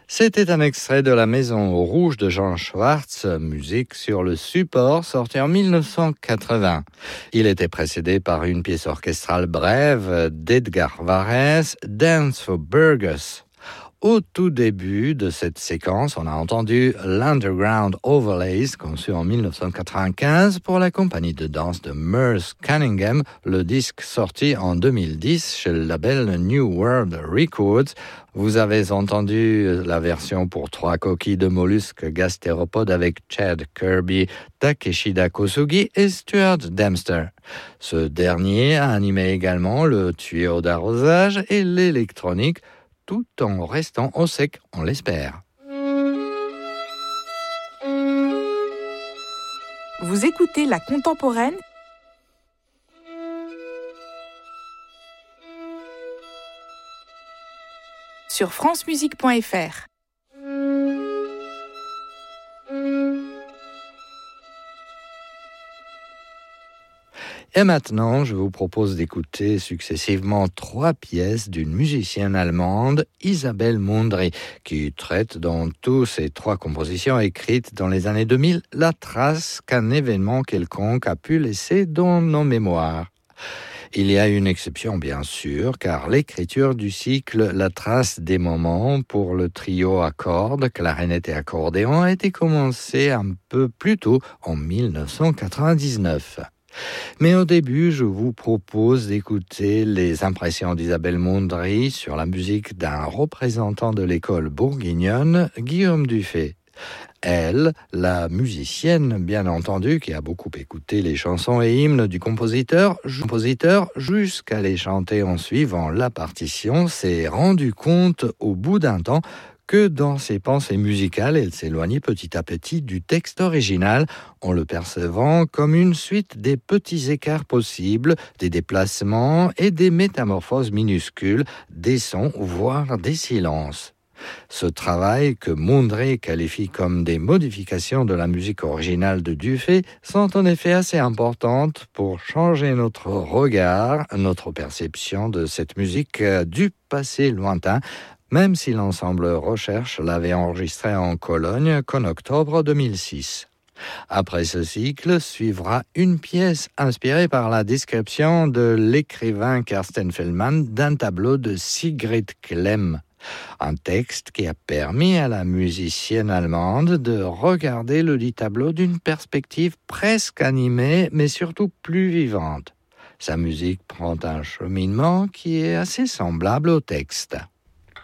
C'était un extrait de La Maison rouge de Jean Schwartz, musique sur le support, sorti en 1980. Il était précédé par une pièce orchestrale brève d'Edgar Varèse, Dance for Burgess. Au tout début de cette séquence, on a entendu l'Underground Overlays, conçu en 1995 pour la compagnie de danse de Merce Cunningham, le disque sorti en 2010 chez le label New World Records. Vous avez entendu la version pour 3 coquilles de mollusques gastéropodes avec Chad Kirby, Takeshita Kosugi et Stuart Dempster. Ce dernier a animé également le tuyau d'arrosage et l'électronique, tout en restant au sec, on l'espère. Vous écoutez La Contemporaine sur francemusique.fr. Et maintenant, je vous propose d'écouter successivement 3 pièces d'une musicienne allemande, Isabelle Mondry, qui traite dans toutes ces 3 compositions écrites dans les années 2000 la trace qu'un événement quelconque a pu laisser dans nos mémoires. Il y a une exception, bien sûr, car l'écriture du cycle La trace des moments pour le trio à cordes, clarinette et accordéon a été commencée un peu plus tôt, en 1999. Mais au début, je vous propose d'écouter les impressions d'Isabelle Mondry sur la musique d'un représentant de l'école bourguignonne, Guillaume Dufay. Elle, la musicienne, bien entendu, qui a beaucoup écouté les chansons et hymnes du compositeur jusqu'à les chanter en suivant la partition, s'est rendue compte au bout d'un temps que dans ses pensées musicales, elle s'éloignait petit à petit du texte original, en le percevant comme une suite des petits écarts possibles, des déplacements et des métamorphoses minuscules, des sons, voire des silences. Ce travail, que Mondry qualifie comme des modifications de la musique originale de Dufay, sont en effet assez importantes pour changer notre regard, notre perception de cette musique du passé lointain, même si l'ensemble Recherche l'avait enregistré en Cologne qu'en octobre 2006. Après ce cycle, suivra une pièce inspirée par la description de l'écrivain Karsten Feldman d'un tableau de Sigrid Klemm. Un texte qui a permis à la musicienne allemande de regarder le dit tableau d'une perspective presque animée, mais surtout plus vivante. Sa musique prend un cheminement qui est assez semblable au texte.